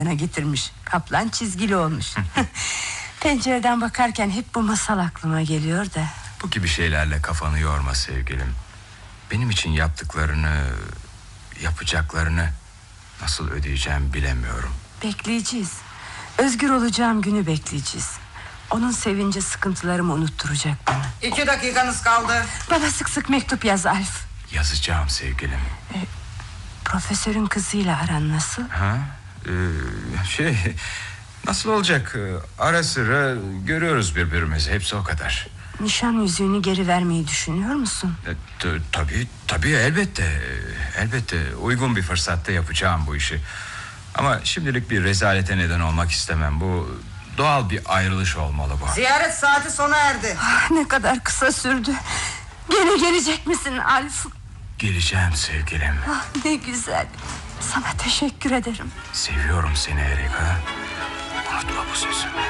getirmiş. Kaplan çizgili olmuş. Pencereden bakarken hep bu masal aklıma geliyor da. Bu gibi şeylerle kafanı yorma sevgilim. Benim için yaptıklarını, yapacaklarını nasıl ödeyeceğim bilemiyorum. Bekleyeceğiz. Özgür olacağım günü bekleyeceğiz. Onun sevinci sıkıntılarımı unutturacak bana. 2 dakikanız kaldı. Bana sık sık mektup yaz Alf. Yazacağım sevgilim. Profesörün kızıyla aran nasıl? Nasıl olacak? Ara sıra görüyoruz birbirimizi, hepsi o kadar. Nişan yüzüğünü geri vermeyi düşünüyor musun? Tabii elbette uygun bir fırsatta yapacağım bu işi. Ama şimdilik bir rezalete neden olmak istemem. Bu doğal bir ayrılış olmalı bu. Ziyaret saati sona erdi. Ne kadar kısa sürdü. Gene gelecek misin Alf? Geleceğim sevgilim. Ne güzel. Sana teşekkür ederim. Seviyorum seni Erika.